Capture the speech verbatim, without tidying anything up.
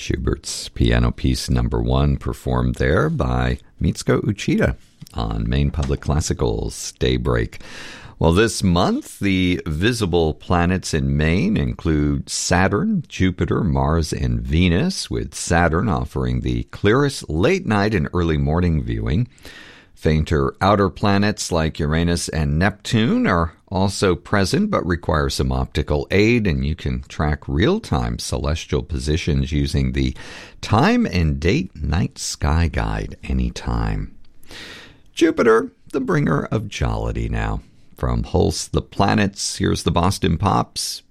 Schubert's Piano Piece Number One, performed there by Mitsuko Uchida on Maine Public Classical's Daybreak. Well, this month, the visible planets in Maine include Saturn, Jupiter, Mars, and Venus, with Saturn offering the clearest late night and early morning viewing. Fainter outer planets like Uranus and Neptune are also present but require some optical aid, and you can track real-time celestial positions using the Time and Date Night Sky Guide anytime. Jupiter, the bringer of jollity now. From Hulse the Planets, here's the Boston Pops,